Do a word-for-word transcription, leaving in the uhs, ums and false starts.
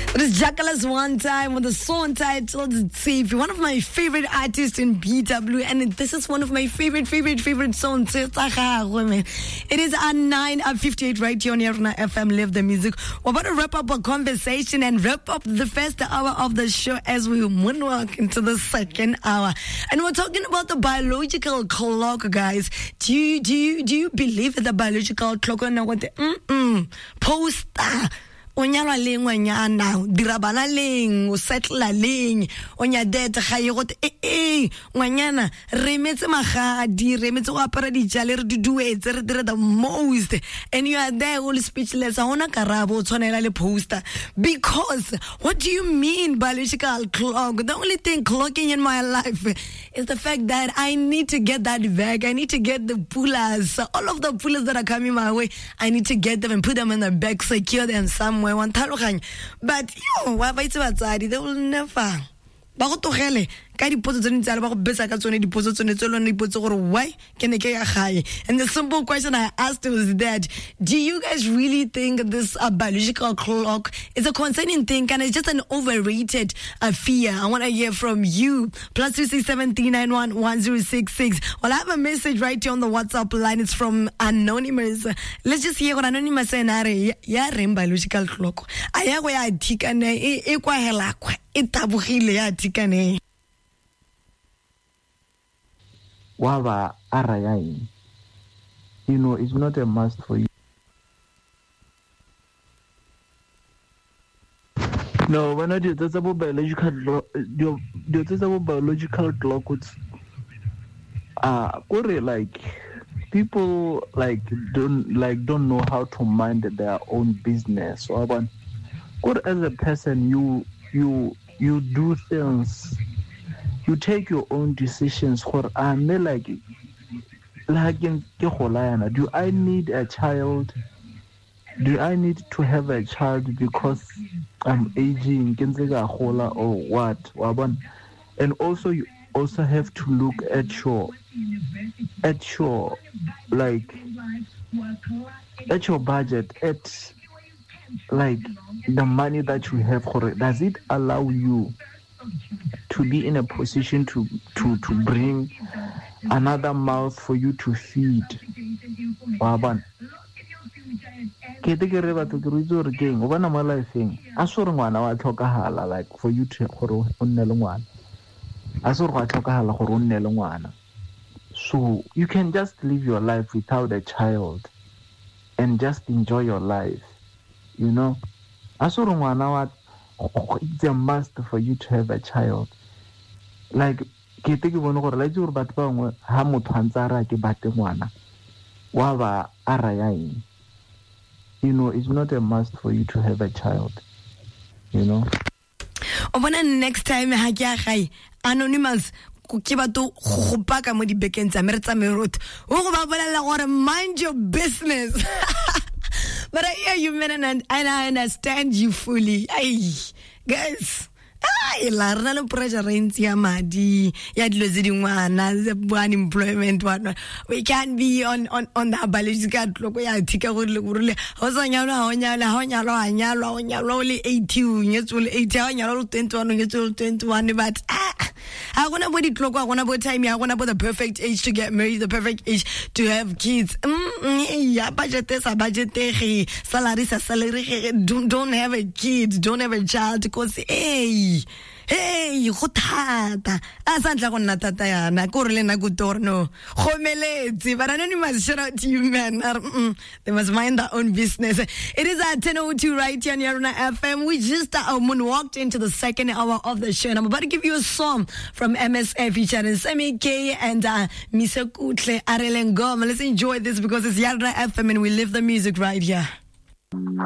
It is Jackalas One Time with a song titled Tsifi, one of my favorite artists in B W, and this is one of my favorite, favorite, favorite songs. It is at nine fifty-eight right here on Yarna F M. Live the music. We're about to wrap up our conversation and wrap up the first hour of the show as we moonwalk into the second hour. And we're talking about the biological clock, guys. Do you do you do you believe in the biological clock? Or what the mm-mm, poster? Onyalwa leng wanyana dirabana leng o setla leng onya det ga ye go eh eh wanyana re metse magadi re metse go apara dijale re duduetse re dire the most, and you are there all speechless. I wanna karabo tshwanela le poster, because what do you mean biological clock? The only thing clocking in my life is the fact that I need to get that bag. I need to get the pullers, all of the pullers that are coming my way. I need to get them and put them in the bag, secure them somewhere. But yo, wa ba itse batsadi, they will never ba go togele ka dipotso tsone tsala ba go besa ka tsone dipotso tsone tsone dipotso gore why ke ne ke ya gae. And the simple question I asked was that, do you guys really think this uh, biological clock is a concerning thing, and it's just an overrated uh, fear? I want to hear from you. Plus two six seven three nine one one zero six six. Well, I have a message right here on the WhatsApp line. It's from Anonymous. Let's just hear what Anonymous saying. Ya rem biological clock aya go ya thikane e e kwa hela kwa e tabogile ya thikane waba arayai. You know, it's not a must for you. No, when I do that's about biological do that's about biological clock. Uh like people like don't like don't know how to mind their own business. So about good as a person, you you you do things, you take your own decisions. For I'm like like do I need a child? Do I need to have a child because I'm aging or what? And also you also have to look at your at your like at your budget, at like the money that you have. Does it allow you to be in a position to to to bring another mouth for you to feed? Waban kete ke re batho ke rutse gore keng o bona mo lifeng a sore ngwana wa tlhokahala, like for you to gore o nne le ngwana a sore go tlhokahala gore o nne le ngwana. So you can just live your life without a child and just enjoy your life, you know. A sore ngwana wa it's a must for you to have a child. Like kete ke bona gore la gore batho ba ngwe ha motho antsa ra ke bate ngwana wa ba arayai. You know, it's not a must for you to have a child, you know. Obana next time ha ke a gai Anonymous ke ba to go paka mo dibekeng tsa mere tsa merot o go ba bolela gore mind your business. But I hear you, man, and I understand you fully. Ay, guys. Ay, la rena le pressure rentsi ya madi ya dilo tse dingwana unemployment whatnot. We can't be on on on the biological clock ya thika go le gore le ho sa nyalo ha nyalo ha nyalo ha nyalo ha nyalo le eighty nyetso le eighty ha nyalo le twenty-one nyetso le twenty-one. But ah, I want about the clock, I want about time, I want about the perfect age to get married, the perfect age to have kids. Mm, yeah, budget is a budget, salary is a salary. Don't don't have a kid, don't have a child, because hey. Hey, go thata a sa ntla go nna tata yana ko re le na go torno gomeletse. But Anonymous, shout out to you, man. Mm, they must mind their own business. It is at ten oh two right here on Yarna F M. We just uh, walked into the second hour of the show, and I'm about to give you a song from M S F featuring Semi K and uh, Misa Kutle Arelengoma. Let's enjoy this because it's Yarna F M and we live the music right here.